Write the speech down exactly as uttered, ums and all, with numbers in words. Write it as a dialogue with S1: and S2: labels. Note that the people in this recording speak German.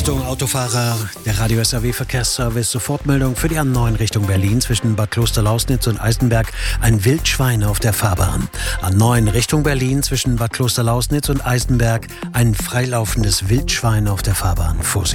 S1: Achtung, Autofahrer, der Radio S R W Verkehrsservice, Sofortmeldung für die A neun Richtung Berlin zwischen Bad Klosterlausnitz und Eisenberg. Ein Wildschwein auf der Fahrbahn. A neun Richtung Berlin zwischen Bad Klosterlausnitz und Eisenberg. Ein freilaufendes Wildschwein auf der Fahrbahn. Vorsicht.